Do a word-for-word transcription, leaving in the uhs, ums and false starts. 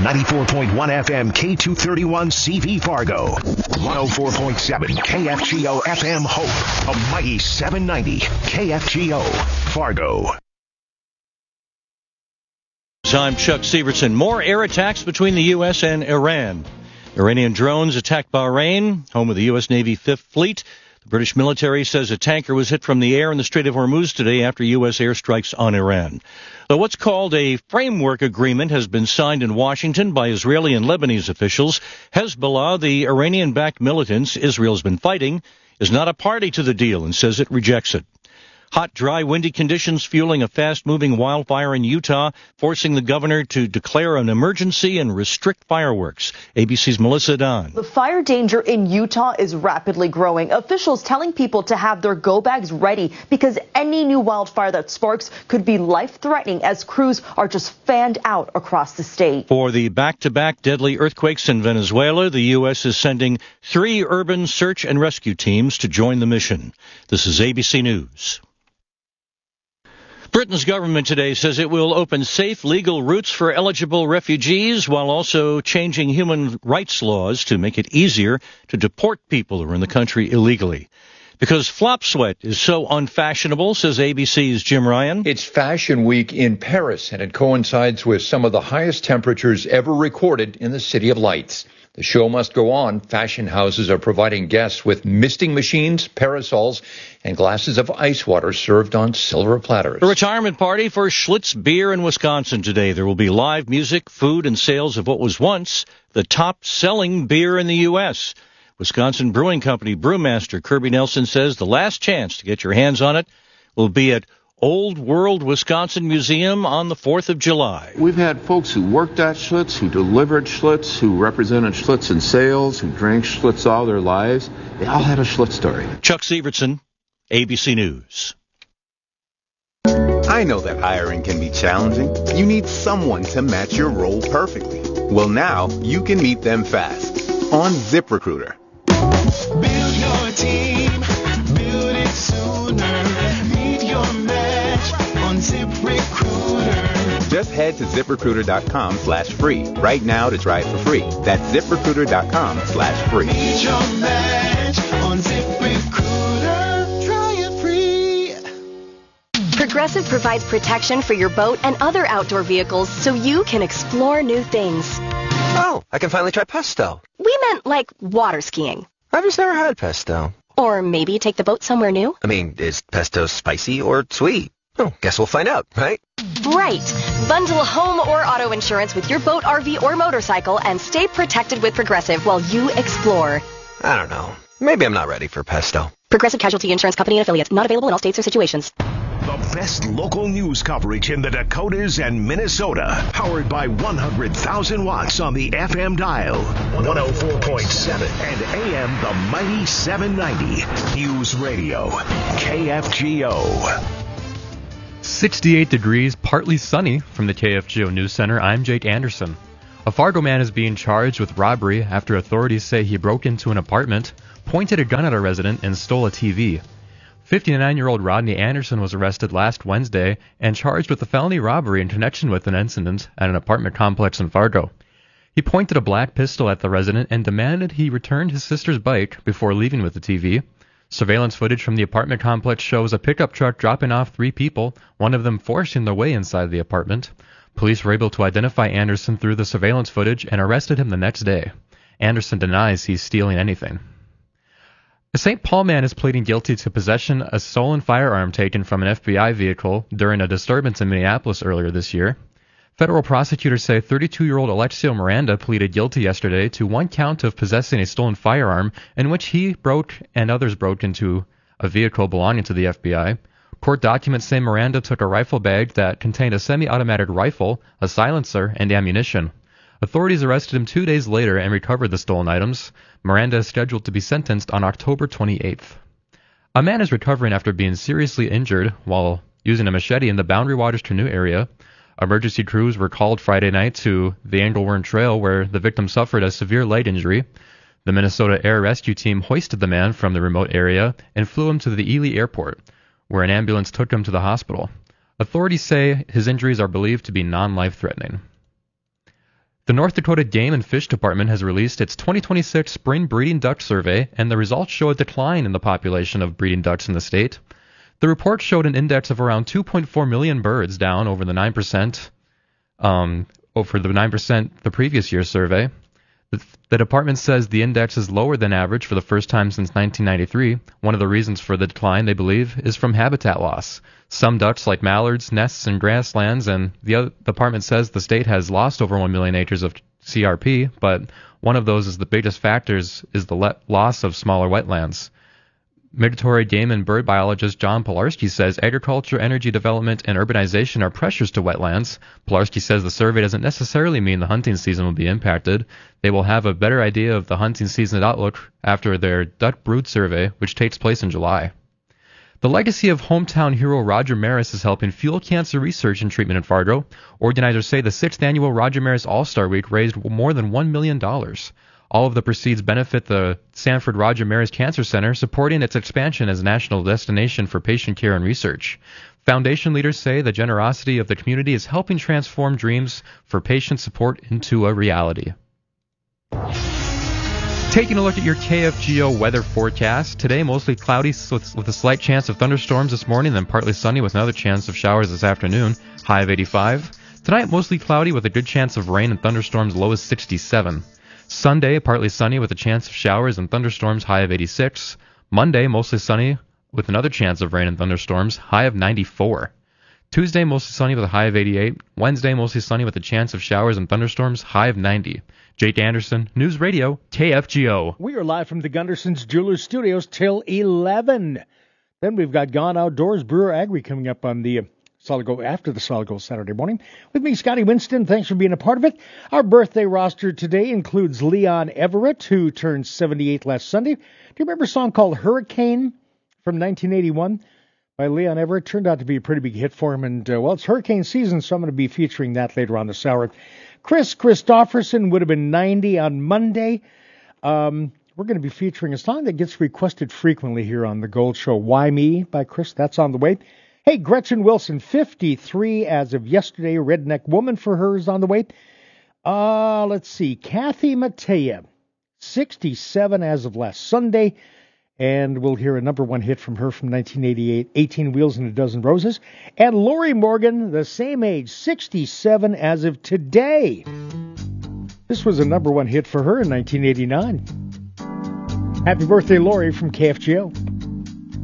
ninety-four point one F M K two thirty-one C V Fargo, one oh four point seven K F G O F M Hope, a mighty seven ninety K F G O Fargo. I'm Chuck Severson. More air attacks between the U S and Iran. Iranian drones attacked Bahrain, home of the U S Navy Fifth Fleet. The British military says a tanker was hit from the air in the Strait of Hormuz today after U S airstrikes on Iran. Though what's called a framework agreement has been signed in Washington by Israeli and Lebanese officials, Hezbollah, the Iranian-backed militants Israel's been fighting, is not a party to the deal and says it rejects it. Hot, dry, windy conditions fueling a fast-moving wildfire in Utah, forcing the governor to declare an emergency and restrict fireworks. A B C's Melissa Don. The fire danger in Utah is rapidly growing. Officials telling people to have their go bags ready because any new wildfire that sparks could be life-threatening as crews are just fanned out across the state. For the back-to-back deadly earthquakes in Venezuela, the U S is sending three urban search and rescue teams to join the mission. This is A B C News. Britain's government today says it will open safe, legal routes for eligible refugees while also changing human rights laws to make it easier to deport people who are in the country illegally. Because flop sweat is so unfashionable, says A B C's Jim Ryan. It's Fashion Week in Paris, and it coincides with some of the highest temperatures ever recorded in the City of Lights. The show must go on. Fashion houses are providing guests with misting machines, parasols, and glasses of ice water served on silver platters. A retirement party for Schlitz Beer in Wisconsin today. There will be live music, food, and sales of what was once the top-selling beer in the U S Wisconsin Brewing Company brewmaster Kirby Nelson says the last chance to get your hands on it will be at Old World Wisconsin Museum on the fourth of July. We've had folks who worked at Schlitz, who delivered Schlitz, who represented Schlitz in sales, who drank Schlitz all their lives. They all had a Schlitz story. Chuck Severson, A B C News. I know that hiring can be challenging. You need someone to match your role perfectly. Well, now you can meet them fast on ZipRecruiter. Build your team, build it sooner. Meet your match on ZipRecruiter. Just head to ZipRecruiter.com slash free right now to try it for free. That's ZipRecruiter.com slash free. Meet your match on ZipRecruiter. Try it free. Progressive provides protection for your boat and other outdoor vehicles so you can explore new things. Oh, I can finally try pesto. We meant like water skiing. I've just never had pesto. Or maybe take the boat somewhere new. I mean, is pesto spicy or sweet? Oh, guess we'll find out, right? Right. Bundle home or auto insurance with your boat, R V, or motorcycle and stay protected with Progressive while you explore. I don't know. Maybe I'm not ready for pesto. Progressive Casualty Insurance Company and Affiliates. Not available in all states or situations. The best local news coverage in the Dakotas and Minnesota. Powered by one hundred thousand watts on the F M dial. one oh four point seven and A M the mighty seven ninety. News Radio. K F G O. sixty-eight degrees, partly sunny from the K F G O News Center. I'm Jake Anderson. A Fargo man is being charged with robbery after authorities say he broke into an apartment, pointed a gun at a resident, and stole a T V. fifty-nine-year-old Rodney Anderson was arrested last Wednesday and charged with a felony robbery in connection with an incident at an apartment complex in Fargo. He pointed a black pistol at the resident and demanded he returned his sister's bike before leaving with the T V. Surveillance footage from the apartment complex shows a pickup truck dropping off three people, one of them forcing their way inside the apartment. Police were able to identify Anderson through the surveillance footage and arrested him the next day. Anderson denies he's stealing anything. A Saint Paul man is pleading guilty to possession of a stolen firearm taken from an F B I vehicle during a disturbance in Minneapolis earlier this year. Federal prosecutors say thirty-two-year-old Alexio Miranda pleaded guilty yesterday to one count of possessing a stolen firearm in which he broke and others broke into a vehicle belonging to the F B I. Court documents say Miranda took a rifle bag that contained a semi-automatic rifle, a silencer, and ammunition. Authorities arrested him two days later and recovered the stolen items. Miranda is scheduled to be sentenced on October twenty-eighth. A man is recovering after being seriously injured while using a machete in the Boundary Waters canoe area. Emergency crews were called Friday night to the Angleworm Trail where the victim suffered a severe leg injury. The Minnesota Air Rescue Team hoisted the man from the remote area and flew him to the Ely Airport, where an ambulance took him to the hospital. Authorities say his injuries are believed to be non-life-threatening. The North Dakota Game and Fish Department has released its twenty twenty-six Spring Breeding Duck Survey, and the results show a decline in the population of breeding ducks in the state. The report showed an index of around two point four million birds, down over the nine percent um, over the nine percent the previous year's survey. The, the department says the index is lower than average for the first time since nineteen ninety-three. One of the reasons for the decline, they believe, is from habitat loss. Some ducks, like mallards, nests in grasslands, and the other department says the state has lost over one million acres of C R P, but one of those is the biggest factors is the le- loss of smaller wetlands. Migratory game and bird biologist John Pilarski says agriculture, energy development, and urbanization are pressures to wetlands. Pilarski says the survey doesn't necessarily mean the hunting season will be impacted. They will have a better idea of the hunting season outlook after their duck brood survey, which takes place in July. The legacy of hometown hero Roger Maris is helping fuel cancer research and treatment in Fargo. Organizers say the sixth annual Roger Maris All-Star Week raised more than one million dollars. All of the proceeds benefit the Sanford Roger Maris Cancer Center, supporting its expansion as a national destination for patient care and research. Foundation leaders say the generosity of the community is helping transform dreams for patient support into a reality. Taking a look at your K F G O weather forecast. Today, mostly cloudy with, with a slight chance of thunderstorms this morning, then partly sunny with another chance of showers this afternoon, high of eighty-five. Tonight, mostly cloudy with a good chance of rain and thunderstorms, low as sixty-seven. Sunday, partly sunny with a chance of showers and thunderstorms, high of eighty-six. Monday, mostly sunny with another chance of rain and thunderstorms, high of ninety-four. Tuesday, mostly sunny with a high of eighty-eight. Wednesday, mostly sunny with a chance of showers and thunderstorms, high of ninety. Jake Anderson, News Radio, K F G O. We are live from the Gunderson's Jewelers Studios till eleven. Then we've got Gone Outdoors Brewer Agri coming up on the Solid Gold, after the Solid Gold Saturday morning. With me, Scotty Winston. Thanks for being a part of it. Our birthday roster today includes Leon Everett, who turned seventy-eight last Sunday. Do you remember a song called Hurricane from nineteen eighty-one by Leon Everett? Turned out to be a pretty big hit for him. And, uh, well, it's hurricane season, so I'm going to be featuring that later on this hour. Chris Christopherson would have been ninety on Monday. Um, we're going to be featuring a song that gets requested frequently here on The Gold Show, Why Me by Chris. That's on the way. Hey, Gretchen Wilson, fifty-three as of yesterday. Redneck Woman for her is on the way. Uh, let's see. Kathy Mattea, sixty-seven as of last Sunday. And we'll hear a number one hit from her from nineteen eighty-eight, eighteen Wheels and a Dozen Roses. And Lori Morgan, the same age, sixty-seven as of today. This was a number one hit for her in nineteen eighty-nine. Happy birthday, Lori, from K F G O.